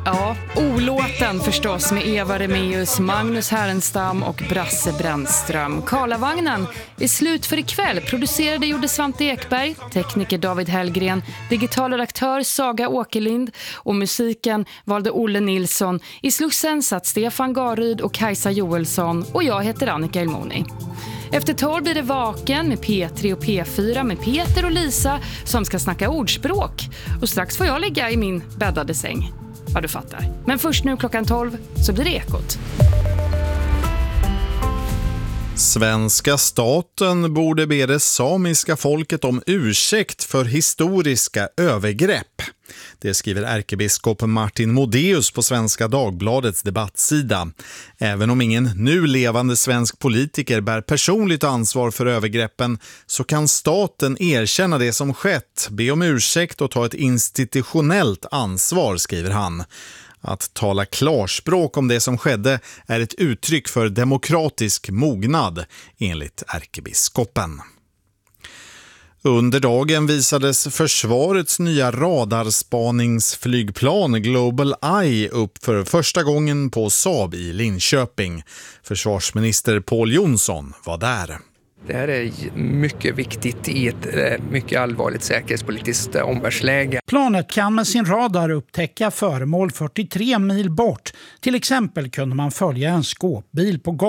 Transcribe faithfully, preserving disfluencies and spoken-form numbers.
Ja, olåten förstås med Eva Remaeus, Magnus Härenstam och Brasse Brännström. Karlavagnen är slut för ikväll. Producerade gjorde Svante Ekberg, tekniker David Hellgren, digital redaktör Saga Åkerlind och musiken valde Olle Nilsson. I Slussen satt Stefan Garryd och Kajsa Joelsson och jag heter Annika Elmoni. Efter tolv blir det Vaken med P tre och P fyra med Peter och Lisa som ska snacka ordspråk. Och strax får jag ligga i min bäddade säng. Ja, du fattar. Men först nu klockan tolv så blir det Ekot. Svenska staten borde be det samiska folket om ursäkt för historiska övergrepp. Det skriver ärkebiskop Martin Modéus på Svenska Dagbladets debattsida. Även om ingen nu levande svensk politiker bär personligt ansvar för övergreppen så kan staten erkänna det som skett, be om ursäkt och ta ett institutionellt ansvar, skriver han. Att tala klarspråk om det som skedde är ett uttryck för demokratisk mognad, enligt ärkebiskopen. Under dagen visades försvarets nya radarspaningsflygplan Global Eye upp för första gången på Saab i Linköping. Försvarsminister Pål Jonsson var där. Det här är mycket viktigt i ett mycket allvarligt säkerhetspolitiskt omvärldsläge. Planet kan med sin radar upptäcka föremål fyrtiotre mil bort. Till exempel kunde man följa en skåpbil på gatan.